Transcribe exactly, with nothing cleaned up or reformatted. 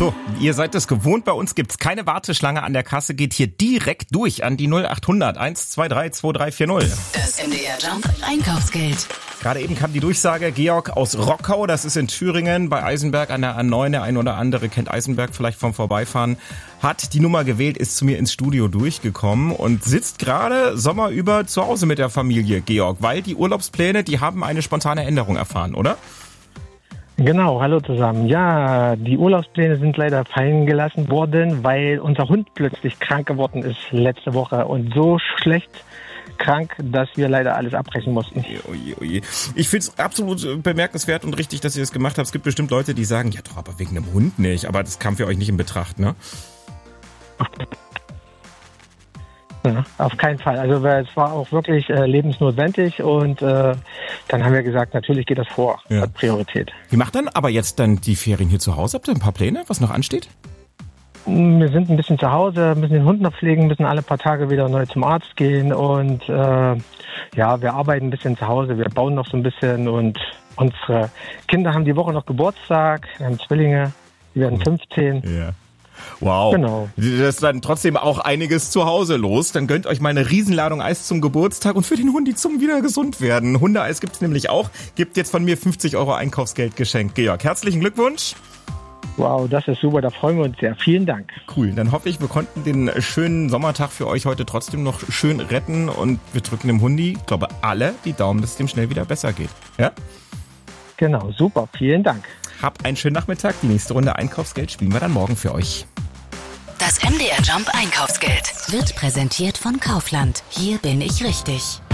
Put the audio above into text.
So, ihr seid es gewohnt, bei uns gibt's keine Warteschlange an der Kasse, geht hier direkt durch an die null achthundert eins zwei drei zwei drei vier null. Das M D R Jump Einkaufsgeld. Gerade eben kam die Durchsage, Georg aus Rockau, das ist in Thüringen, bei Eisenberg an der A neun, der ein oder andere kennt Eisenberg vielleicht vom Vorbeifahren, hat die Nummer gewählt, ist zu mir ins Studio durchgekommen und sitzt gerade sommerüber zu Hause mit der Familie, Georg, weil die Urlaubspläne, die haben eine spontane Änderung erfahren, oder? Genau, hallo zusammen. Ja, die Urlaubspläne sind leider fallen gelassen worden, weil unser Hund plötzlich krank geworden ist letzte Woche und so schlecht krank, dass wir leider alles abbrechen mussten. Oje, oje. Ich finde es absolut bemerkenswert und richtig, dass ihr das gemacht habt. Es gibt bestimmt Leute, die sagen, ja doch, aber wegen einem Hund nicht. Aber das kam für euch nicht in Betracht, ne? Ja, auf keinen Fall. Also es war auch wirklich äh, lebensnotwendig und äh, dann haben wir gesagt, natürlich geht das vor, ja. Hat Priorität. Wie macht dann aber jetzt dann die Ferien hier zu Hause? Habt ihr ein paar Pläne, was noch ansteht? Wir sind ein bisschen zu Hause, müssen den Hund noch pflegen, müssen alle paar Tage wieder neu zum Arzt gehen und äh, ja, wir arbeiten ein bisschen zu Hause, wir bauen noch so ein bisschen und unsere Kinder haben die Woche noch Geburtstag, wir haben Zwillinge, die werden fünfzehn. Ja. Wow. Genau. Das ist dann trotzdem auch einiges zu Hause los. Dann gönnt euch mal eine Riesenladung Eis zum Geburtstag und für den Hundi zum wieder gesund werden. Hundeeis gibt's nämlich auch. Gibt jetzt von mir fünfzig Euro Einkaufsgeld geschenkt. Georg, herzlichen Glückwunsch. Wow, das ist super, da freuen wir uns sehr. Vielen Dank. Cool, dann hoffe ich, wir konnten den schönen Sommertag für euch heute trotzdem noch schön retten und wir drücken dem Hundi, ich glaube alle, die Daumen, dass es dem schnell wieder besser geht. Ja? Genau, super, vielen Dank. Habt einen schönen Nachmittag. Die nächste Runde Einkaufsgeld spielen wir dann morgen für euch. Das M D R Jump Einkaufsgeld wird präsentiert von Kaufland. Hier bin ich richtig.